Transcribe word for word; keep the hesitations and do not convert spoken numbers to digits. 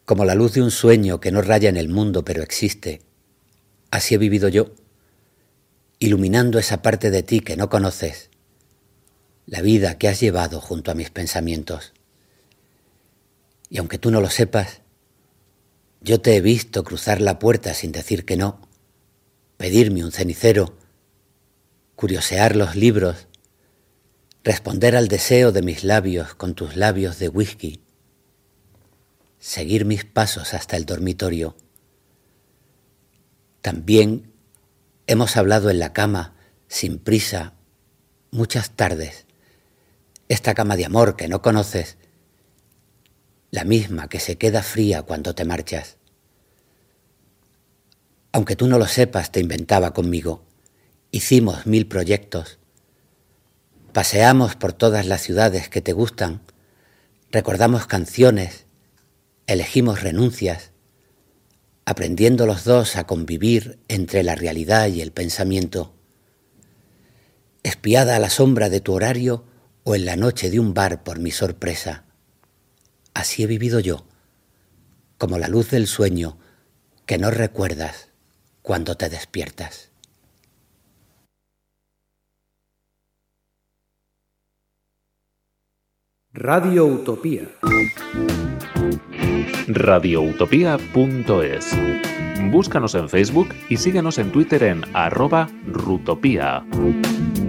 Como la luz de un sueño que no raya en el mundo pero existe, así he vivido yo, iluminando esa parte de ti que no conoces, la vida que has llevado junto a mis pensamientos. Y aunque tú no lo sepas, yo te he visto cruzar la puerta sin decir que no, pedirme un cenicero, curiosear los libros, responder al deseo de mis labios con tus labios de whisky, seguir mis pasos hasta el dormitorio. También hemos hablado en la cama, sin prisa, muchas tardes, esta cama de amor que no conoces, la misma que se queda fría cuando te marchas. Aunque tú no lo sepas, te inventaba conmigo, hicimos mil proyectos, paseamos por todas las ciudades que te gustan, recordamos canciones, elegimos renuncias, aprendiendo los dos a convivir entre la realidad y el pensamiento. Espiada a la sombra de tu horario o en la noche de un bar por mi sorpresa. Así he vivido yo, como la luz del sueño que no recuerdas cuando te despiertas. Radio Utopía. radio utopía punto es. Búscanos en Facebook y síguenos en Twitter en arroba rutopía.